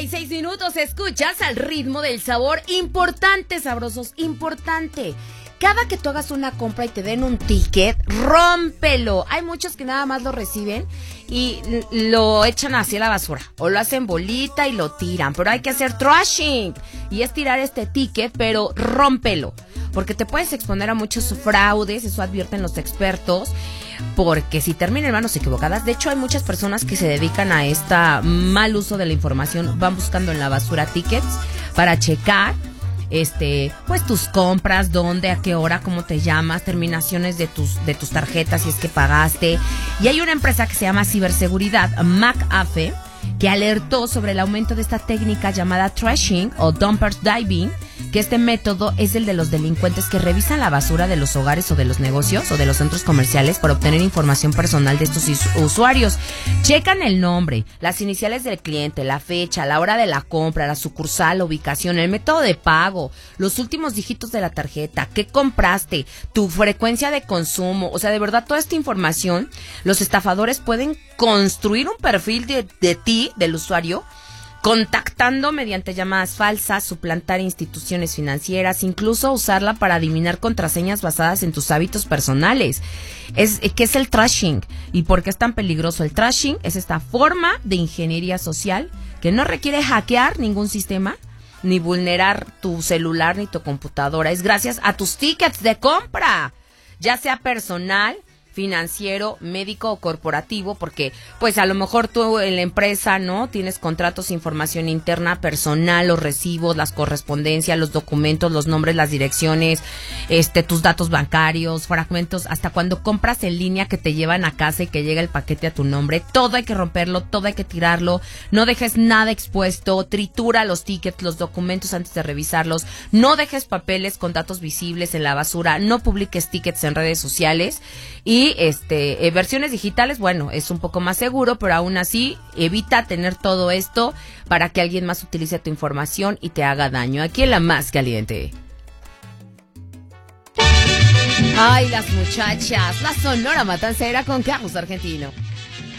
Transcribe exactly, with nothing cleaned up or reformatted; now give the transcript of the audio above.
y seis minutos, escuchas al ritmo del sabor. Importante, sabrosos, importante. Cada que tú hagas una compra y te den un ticket, rómpelo. Hay muchos que nada más lo reciben y lo echan hacia la basura. O lo hacen bolita y lo tiran. Pero hay que hacer trashing. Y es tirar este ticket, pero rómpelo. Porque te puedes exponer a muchos fraudes, eso advierten los expertos. Porque si termina en manos equivocadas, de hecho hay muchas personas que se dedican a este mal uso de la información, van buscando en la basura tickets para checar este, pues tus compras, dónde, a qué hora, cómo te llamas, terminaciones de tus de tus tarjetas si es que pagaste. Y hay una empresa que se llama Ciberseguridad, McAfee, que alertó sobre el aumento de esta técnica llamada trashing o dumpers diving, que este método es el de los delincuentes que revisan la basura de los hogares o de los negocios o de los centros comerciales para obtener información personal de estos usuarios. Checan el nombre, las iniciales del cliente, la fecha, la hora de la compra, la sucursal, la ubicación, el método de pago, los últimos dígitos de la tarjeta, qué compraste, tu frecuencia de consumo. O sea, de verdad, toda esta información, los estafadores pueden construir un perfil de, de ti, del usuario, contactando mediante llamadas falsas, suplantar instituciones financieras, incluso usarla para adivinar contraseñas basadas en tus hábitos personales. Es, ¿qué es el trashing? ¿Y por qué es tan peligroso? El trashing es esta forma de ingeniería social que no requiere hackear ningún sistema, ni vulnerar tu celular ni tu computadora. Es gracias a tus tickets de compra, ya sea personal, financiero, médico o corporativo, porque pues a lo mejor tú en la empresa, ¿no? Tienes contratos, información interna, personal, los recibos, las correspondencias, los documentos, los nombres, las direcciones, este, tus datos bancarios, fragmentos, hasta cuando compras en línea que te llevan a casa y que llega el paquete a tu nombre. Todo hay que romperlo, todo hay que tirarlo, no dejes nada expuesto, tritura los tickets, los documentos antes de revisarlos, no dejes papeles con datos visibles en la basura, no publiques tickets en redes sociales. Y este eh, versiones digitales, bueno, es un poco más seguro, pero aún así evita tener todo esto para que alguien más utilice tu información y te haga daño. Aquí en La Más Caliente. Ay, las muchachas, la Sonora Matancera con Carlos Argentino.